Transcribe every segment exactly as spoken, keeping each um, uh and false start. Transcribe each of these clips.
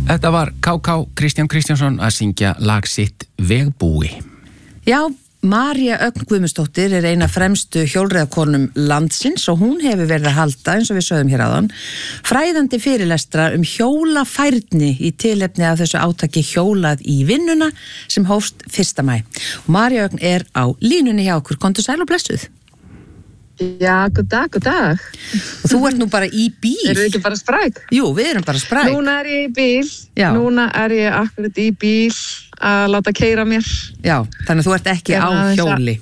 Þetta var K K Kristján Kristjánsson að syngja lag sitt Vegbúi. Já, María Ögn Guðmundsdóttir er eina fremstu hjólreiðakonum landsins og hún hefur verið að halda, eins og við sögðum hér áðan, fræðandi fyrirlestra um hjólafærni í tilefni af þessu átaki Hjólað í vinnuna sem hófst fyrsta maí. Og María Ögn er á línunni hjá okkur. Komdu sæl og blessuð. Já, góð dag, góð dag. Og þú ert nú bara í bíl. Erum við ekki bara spræk? Jú, við erum bara spræk. Núna er ég í bíl. Já. Núna er ég akkurat í bíl að láta keyra mér. Já, þannig að þú ert ekki Já, á hjóli.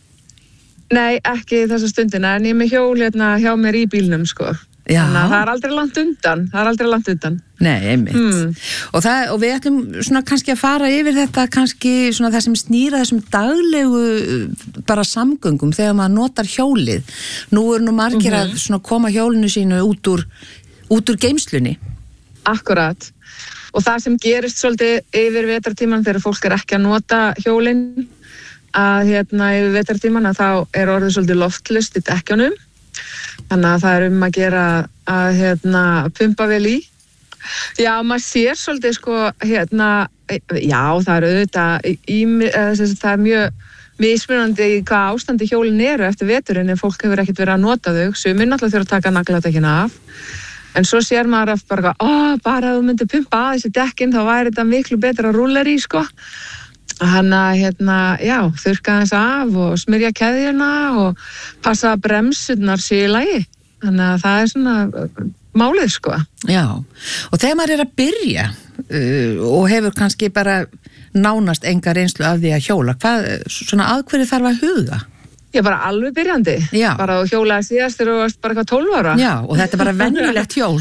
Nei, ekki þessa stundina, en ég er með hjól hérna hjá mér í bílnum, sko. Já. Þannig að það er aldrei langt undan. Það er aldrei langt undan. Nei, einmitt. Hmm. Og, það, og við ætlum svona kannski að fara yfir þetta kannski svona það sem snýra þessum daglegu bara samgöngum þegar maður notar hjólið. Nú er nú margir Mhm. að svona koma hjólinu sínu út úr, út úr geymslunni. Akkurat. Og það sem gerist svolítið yfir vetrartíman þegar fólk er ekki að nota hjólinn, að hérna yfir vetrartíman að þá er orðið svolítið loftlust í dekkjunum. Þannig að það er um að gera að hérna pumpa vel í. Já, maður sér svolítið sko hérna, já það er auðvitað, í, það er mjög mismunandi í hvað ástandi hjólin eru eftir veturinn en fólk hefur ekkert verið að nota þau. Sumir náttúrulega þurfa að taka nagladekkina af. En svo sér maður að bara, ó, bara að þú myndir pumpa að þessi dekkin þá væri þetta miklu betra rúller í sko. Hann að hérna, já, þurrka þess af og smyrja keðjuna og passa að bremsurnar séu í lagi. Þannig að það er svona málið sko. Já, og þegar maður er að byrja uh, og hefur kannski bara nánast enga reynslu af því að hjóla, hvað, svona að hverju þarf að huga? Ég er bara alveg byrjandi. Já. Bara að hjólaði síðast þegar þú varst bara eitthvað tólf ára. Já, og þetta er bara venjulegt hjól.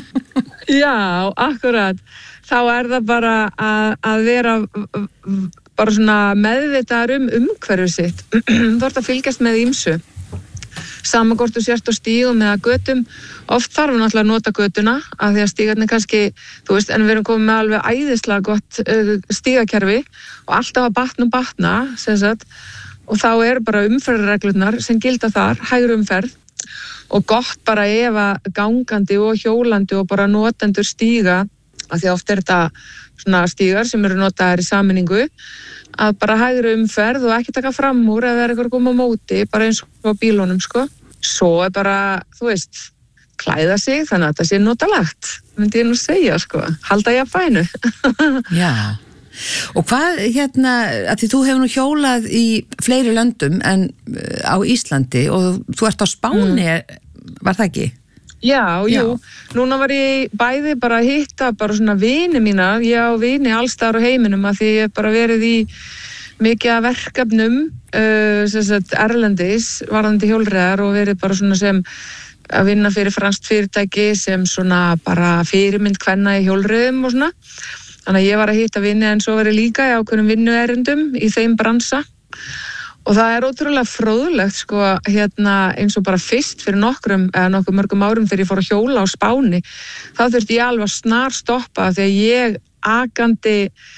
Já, akkurat. Þá er það bara að, að vera bara svona meðvitaðar um umhverfið sitt. Þú ert að fylgjast með ýmsu. Sama hvort þú sért á stígum eða götum. Oft þarf við náttúrulega að nota götuna af því að stígarnir kannski, þú veist, en við erum komið með alveg æðislega gott uh, stígakerfi og alltaf að batna og batna, sem sagt. Og þá eru bara umferðarreglurnar sem gilda þar, hægri umferð og gott bara ef að gangandi og hjólandi og bara notendur stíga, af því oft er þetta svona stígar sem eru notaðar í sameiningu, að bara hægri umferð og ekki taka fram úr eða er eitthvað að koma á móti, bara eins og á bílunum, sko. Svo er bara, þú veist, klæða sig, þannig að þetta sé notalagt, myndi ég nú segja, sko. Halda ég að fænu. Já. Og hvað, hérna, að því þú hefur nú hjólað í fleiri löndum en á Íslandi og þú ert á Spáni, mm. var það ekki? Já, jú. Já. Núna var ég bæði bara að hitta bara svona vini mína, ég á vini allstaðar á heiminum að því ég hef bara verið í mikið af verkefnum uh, sem sagt erlendis, varðandi hjólreiðar og verið bara svona sem að vinna fyrir franskt fyrirtæki sem svona bara fyrirmynd kvenna í hjólreiðum og svona. Þannig að ég var að hitta vini en svo verið líka í ákveðnum vinnuerindum í þeim bransa. Og það er ótrúlega fróðlegt sko hérna eins og bara fyrst fyrir nokkrum eða nokkuð mörgum árum þegar ég fór að hjóla á Spáni þá þurfti ég alveg að snar stoppa þegar ég akandi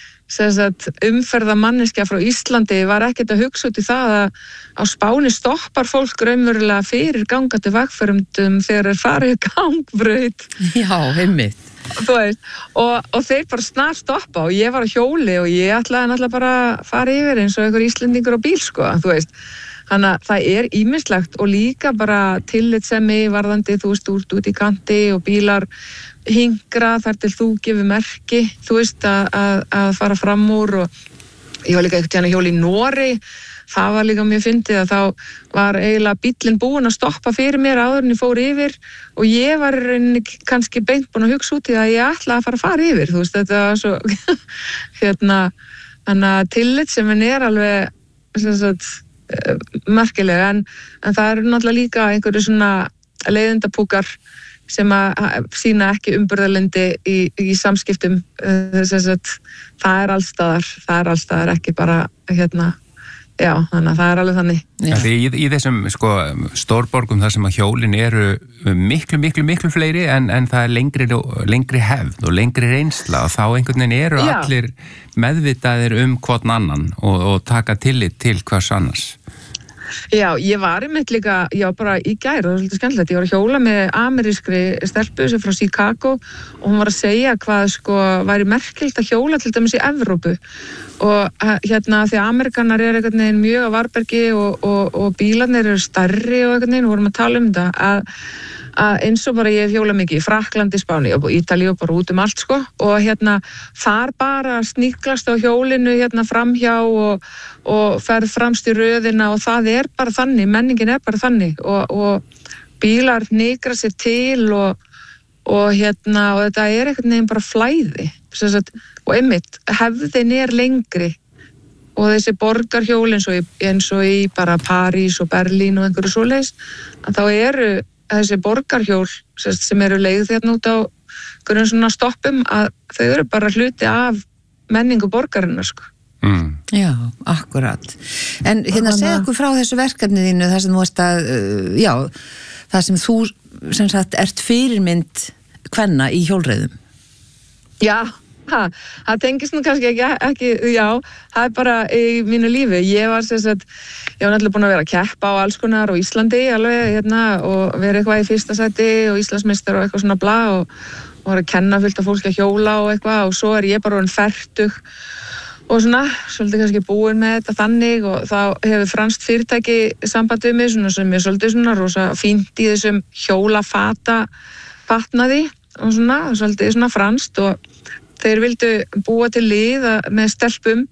sagt, umferða manneskja frá Íslandi var ekkert að hugsa út í það að á Spáni stoppar fólk raunverulega fyrir gangandi vegfarendum þegar þeir farið gangbraut. Já, einmitt. Þú veist, og, og þeir bara snar stoppa og ég var á hjóli og ég ætlaði náttúrulega bara að fara yfir eins og einhver Íslendingur á bíl sko, þú veist. Þannig að það er ýmislegt og líka bara tillitssemi varðandi, þú veist, út út í kanti og bílar hingra þar til þú gefur merki, þú veist, að, að, að fara fram úr og ég var líka eitthvað hjóli í Noregi. Það var líka mjög fyndið að þá var eiginlega bíllinn búinn að stoppa fyrir mér áður en ég fór yfir og ég var kannski beint búinn að hugsa út í það að ég ætlaði að fara að fara yfir, þú veist, þetta var svo hérna, þannig að tillit sem henni er alveg sem sagt, merkilega en, en það eru náttúrulega líka einhverju svona leiðindapúkar sem að sína ekki umburðarlyndi í, í samskiptum, sem sagt, það er allstaðar, það er allstaðar ekki bara hérna Já, þannig að það er alveg þannig. Já. Í, í þessum sko, stórborgum þar sem að hjólin eru miklu, miklu, miklu fleiri en, en það er lengri, lengri hefð og lengri reynsla og þá einhvern veginn eru Já. Allir meðvitaðir um hvern annan og, og taka tillit til hvers annars. Já, ég var einmitt líka, já bara í gær, það var svolítið skemmtilegt, ég var að hjóla með amerískri stelpu sem frá Chicago og hún var að segja hvað sko væri merkilt að hjóla til dæmis í Evrópu og hérna því að Amerikanar eru einhvern veginn mjög á varbergi og, og, og bílarnir eru stærri og einhvern veginn, vorum að tala um þetta að að eins og bara ég hef hjólað mikið í Frakklandi, Spáni og Ítalíu og bara út um allt sko og hérna þar bara sníklast á hjólinu hérna framhjá og, og ferð fremst í röðina og það er bara þannig, menningin er bara þannig og, og bílar hnikra sér til og, og hérna og þetta er einhvern veginn bara flæði sagt, og einmitt hefðin er lengri og þessi borgarhjól eins og í, eins og í bara París og Berlín og einhverju svoleiðis að þá eru þessi borgarhjól sem eru leigð hérna út á einhverjum svona stoppum að þau eru bara hluti af menningu borgarinnar sko. Mm. Já, akkurat. En hérna segja okkur frá þessu verkefni þínu þar sem þú veist að, já, það sem þú sem sagt ert fyrirmynd kvenna í hjólreiðum. Já, það, það tengist nú kannski ekki, ekki, já, það er bara í mínu lífi. Ég var sem sagt Ég var náttúrulega búin að vera að keppa á alls konar á Íslandi alveg hérna og vera eitthvað í fyrsta sæti og Íslandsmeistar og eitthvað svona bla og, og var að kenna fullt af fólki að hjóla og eitthvað og svo er ég bara orðin fertug og svona, svolítið kannski búin með þetta þannig og þá hefur franskt fyrirtæki samband við mig svona sem er svolítið svona rosa fínt í þessum hjólafata fatnaði og svona, svolítið svona franskt og þeir vildu búa til lið með stelpum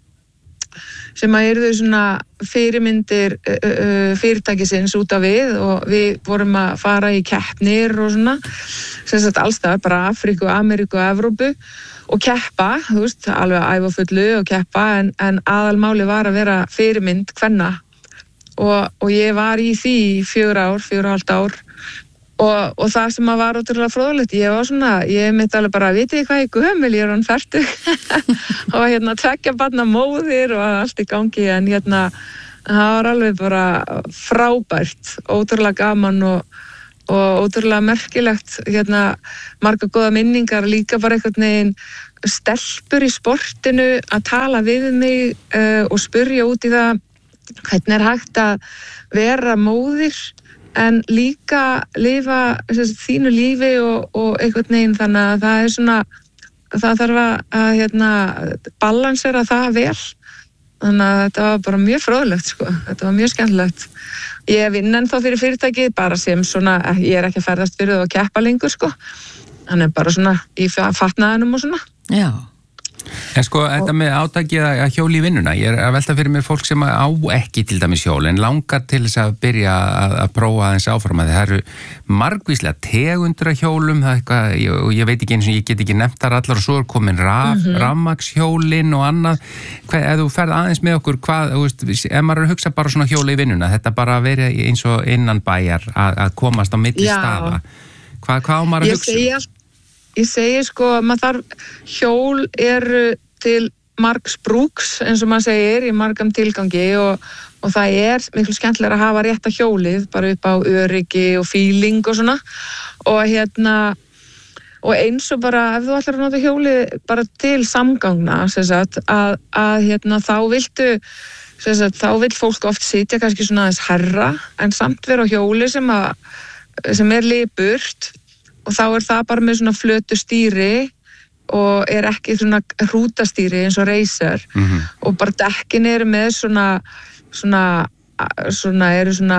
sem að eru svona fyrirmyndir uh, fyrirtækisins út af við og við vorum að fara í keppnir og svona sem sagt allstaðar, bara Afríku, Ameríku og Evrópu og keppa, þú veist, alveg að æfa fullu og keppa en, en aðalmáli var að vera fyrirmynd kvenna og, og ég var í því í fjögur ár, fjögur og hálft ár Og, og það sem að var ótrúlega fróðlegt, ég var svona, ég mitt alveg bara, vitið þið hvað ég gömul, ég er hann fertug og hérna tveggja barna móðir og allt í gangi en hérna það var alveg bara frábært, ótrúlega gaman og, og ótrúlega merkilegt, hérna marga góða minningar, líka bara einhvern veginn stelpur í sportinu að tala við mig uh, og spyrja út í það hvernig er hægt að vera móðir en líka lifa þessi, þínu lífi og, og einhvern veginn þannig að það er svona það þarf að hérna, balansera það vel þannig að þetta var bara mjög fróðlegt sko. Þetta var mjög skemmtilegt ég vinn ennþá fyrir fyrirtækið bara sem svona, ég er ekki að ferðast fyrir það að keppa lengur sko þannig bara svona í fatnaðinum og svona Já En sko, þetta með átakið að hjóli í vinnuna, ég er að velta fyrir mér fólk sem á ekki til dæmis hjól en langar til þess að byrja að, að prófa aðeins áfram að það eru margvíslega tegundur af hjólum, það er eitthvað, ég, og ég veit ekki eins og ég get ekki nefnt þar allar og svo er komin raf, mm-hmm. rafmagnshjólin og annað, hvað, ef þú ferð aðeins með okkur, hvað, þú veist, ef maður er að hugsa bara svona hjóli í vinnuna, þetta bara verið eins og innan bæjar að, að komast á milli staða, hvað, hvað á maður að hugsa? Ég segi sko, maður þarf, hjól eru til margs brúks, eins og maður segir, í margam tilgangi og, og það er miklu skemmtilega að hafa rétta hjólið, bara upp á öryggi og feeling og svona. Og hérna, og eins og bara, ef þú ætlar að nota hjólið bara til samgangna, sem sagt, að, að hérna, þá viltu, sem sagt, þá vil fólk oft sitja kannski svona aðeins herra, en samt vera á hjóli sem, að, sem er lipurt, og þá er það bara með svona flötu stýri og er ekki svona hrútastýri eins og Racer mm-hmm. og bara dekkin eru með svona svona, svona eru svona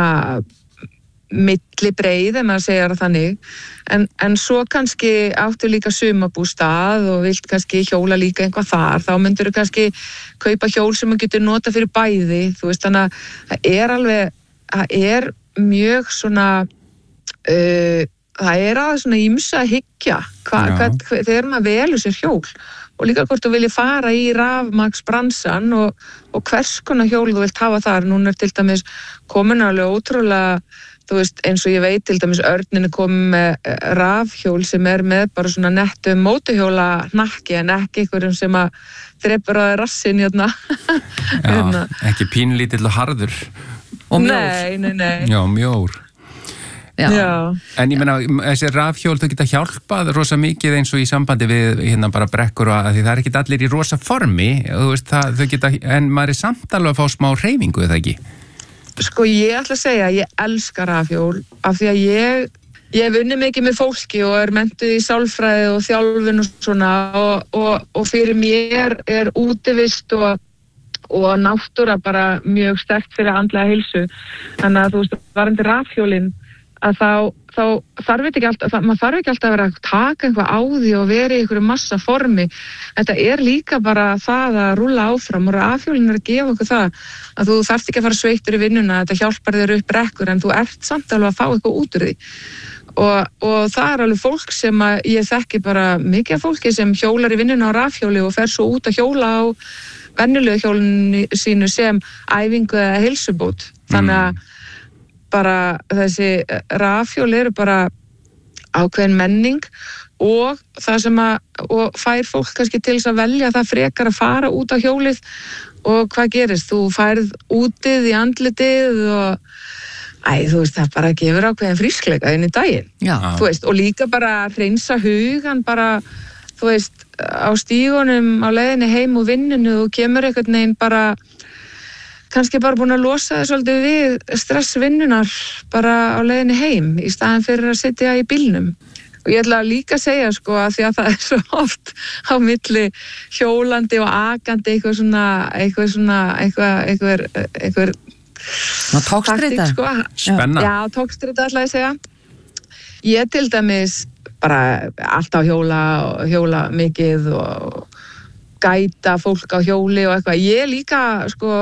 milli breið, ef maður segir það þannig en, en svo kannski áttu líka sumarbústað og vilt kannski hjóla líka einhvað þar, þá myndur þú kannski kaupa hjól sem þú getur nota fyrir bæði, þú veist, þannig að það er alveg, það er mjög svona uh, það er aðeins svona ýmsa að hyggja hva, hva, hva, þegar maður velur sér hjól og líka hvort þú vilji fara í rafmagnsbransan og, og hvers konar hjól þú vilt hafa þar. Núna er til dæmis komin alveg ótrúlega, þú veist, eins og ég veit til dæmis Örnin er komin með rafhjól sem er með bara svona nettu mótuhjóla hnakki en ekki einhverjum sem að þreipur á þér rassin hérna. Já, ekki pínlítill og harður. Og mjór. Nei, nei, nei. Já, mjór. Já. Já. En ég meina, þessi rafhjól þau geta hjálpað rosa mikið eins og í sambandi við hérna bara brekkur og að því það er ekki allir í rosa formi, þú veist, það, þau geta, en maður er samt alveg að fá smá hreyfingu, eða ekki? Sko ég ætla að segja, ég elska rafhjól af því að ég, ég hef unnið mikið með fólki og er menntuð í sálfræði og þjálfun og svona og, og, og fyrir mér er útivist og, og náttúra bara mjög sterkt fyrir andlega heilsu. Þannig að þú veist, varandi rafhjólin að þá, þá þarf ekki alltaf, það, maður þarf ekki alltaf að vera að taka eitthvað á því og vera í einhverju massa formi. Þetta er líka bara það að rúlla áfram og rafhjólin er að gefa okkur það að þú þarft ekki að fara sveittur í vinnuna, þetta hjálpar þér upp brekkur en þú ert samt alveg að fá eitthvað út úr því. Og, og það er alveg fólk sem að ég þekki bara mikið af fólki sem hjólar í vinnuna á rafhjóli og fer svo út að hjóla á venjulegu hjólinu sínu sem æfingu eða heilsubót. Þannig að bara þessi rafhjól eru bara ákveðin menning og það sem að og fær fólk kannski til þess að velja það frekar að fara út á hjólið og hvað gerist? Þú færð útið í andlitið og æ, þú veist, það bara gefur ákveðin frískleika inn í daginn. Já. Þú veist, og líka bara hreinsa hugan bara, þú veist, á stígunum á leiðinni heim og vinninu og kemur einhvern veginn bara kannski bara búin að losa þess svolítið við stressvinnunar bara á leiðinni heim í staðan fyrir að sitja í bílnum. Og ég ætla líka að segja sko að því að það er svo oft á milli hjólandi og akandi eitthvað svona, eitthvað svona, eitthvað, eitthvað, eitthvað, Ná tókstrita. Sko. Spenna. Já, tókstrita ætla ég að segja. Ég til dæmis bara alltaf hjóla og hjóla mikið og gæta fólk á hjóli og eitthvað. Ég líka sko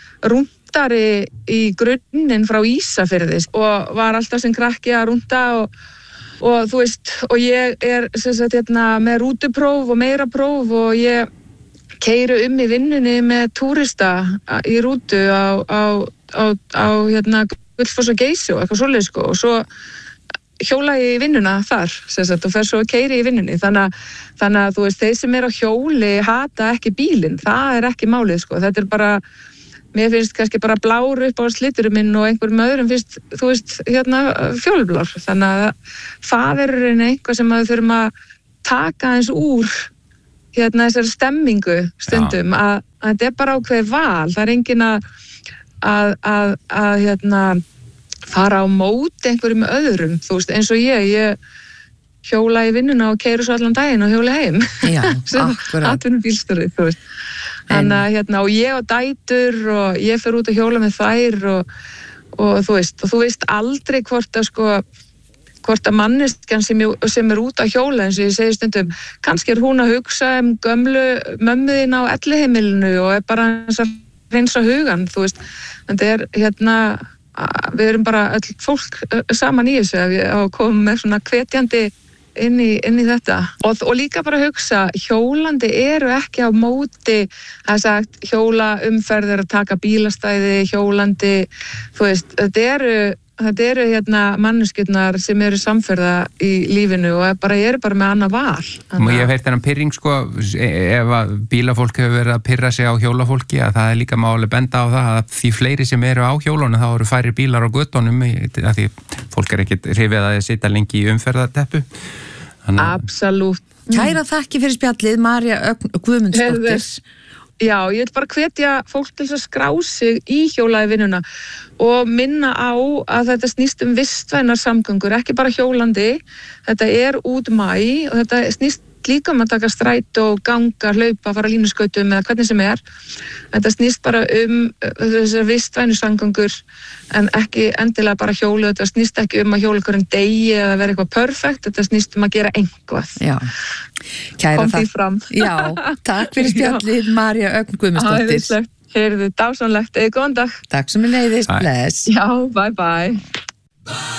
rúndari í grunninn frá Ísafirði og var alltaf sem krakki að rúnda og, og þú veist, og ég er sem sagt hérna með rútupróf og meira próf og ég keyri um í vinnunni með túrista í rútu á, á, á, á hérna Gullfoss og Geysi og eitthvað svoleið sko og svo hjóla ég í vinnuna þar sem sagt og fer svo að keyri í vinnunni þannig, þannig að þú veist, þeir sem er á hjóli hata ekki bílinn, það er ekki málið sko, þetta er bara mér finnst kannski bara blár upp á sliturum minn og einhverjum öðrum finnst, þú veist, hérna fjólblár. Þannig að það er einhvað sem við þurfum að taka eins úr hérna þessari stemmingu stundum að, að þetta er bara ákveðið val. Það er engin að, að, að, að hérna, fara á móti einhverjum öðrum. Þú veist, eins og ég, ég hjóla í vinnuna og keyri svo allan daginn og hjóla heim. Já, akkurat. Atvinnubílstjóri, þú veist. Þannig að hérna, og ég og dætur og ég fer út að hjóla með þær og, og þú veist, og þú veist aldrei hvort að sko, hvort að manneskjan sem, sem er út að hjóla eins og ég segi stundum, kannski er hún að hugsa um gömlu mömmuðin á elliheimilinu og er bara að hreinsa hugan, þú veist, en það er hérna, við erum bara öll fólk saman í þessu að við komum með svona hvetjandi inn í, inn í þetta og, og líka bara hugsa, hjólandi eru ekki á móti að sagt hjóla umferðir að taka bílastæði, hjólandi, þú veist, þetta eru, þetta eru hérna manneskjurnar sem eru samferða í lífinu og bara eru bara með annað val. Þannig... Ég hef heyrt þennan pirring sko, ef að bílafólk hefur verið að pirra sig á hjólafólki að það er líka máli benda á það að því fleiri sem eru á hjólunum þá eru færri bílar á göttunum að því fólk er ekkert hrifið að sitja lengi í umferðarteppu. Absolutt. Kæra þakki fyrir spjallið, María Ögn Guðmundsdóttir. Já, ég vil bara hvetja fólk til að skrá sig í hjólaði vinnuna og minna á að þetta snýst um vistvænar samgöngur, ekki bara hjólandi. Þetta er út maí og þetta snýst líka um að taka stræt og ganga, hlaupa, fara línuskautum eða hvernig sem er. Þetta snýst bara um þessar vistvænu samgöngur en ekki endilega bara hjólu. Þetta snýst ekki um að hjóla hverjum degi eða vera eitthvað perfekt. Þetta snýst um að gera einhvað. Já, kæra kom því fram. Já, takk fyrir spjallið, María Ögn Guðmundsdóttir. Heyrðu, dásamlegt, eða góðan dag. Takk sem er leiðist, bless. Já, bye bye.